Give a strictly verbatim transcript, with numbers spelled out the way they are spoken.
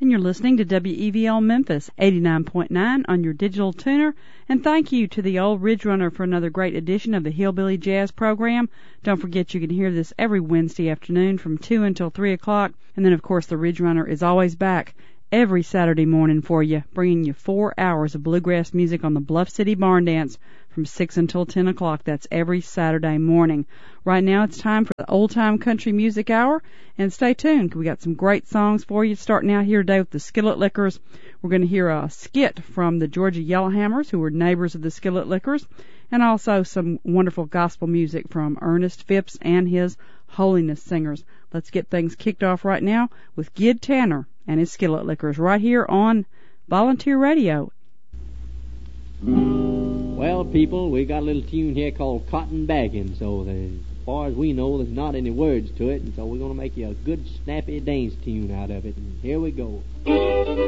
and you're listening to W E V L Memphis eighty-nine point nine on your digital tuner. And thank you to the Old Ridge Runner for another great edition of the Hillbilly Jazz program. Don't forget you can hear this every Wednesday afternoon from two until three o'clock. And then, of course, the Ridge Runner is always back every Saturday morning for you, bringing you four hours of bluegrass music on the Bluff City Barn Dance from six until ten o'clock. That's every Saturday morning. Right now it's time for the Old Time Country Music Hour, and stay tuned. We got some great songs for you, starting out here today with the Skillet Lickers. We're going to hear a skit from the Georgia Yellowhammers, who were neighbors of the Skillet Lickers, and also some wonderful gospel music from Ernest Phipps and his Holiness Singers. Let's get things kicked off right now with Gid Tanner and his Skillet Lickers right here on Volunteer Radio. Well, people, we got a little tune here called Cotton Baggin', so as far as we know, there's not any words to it, and so we're going to make you a good, snappy dance tune out of it, and here we go.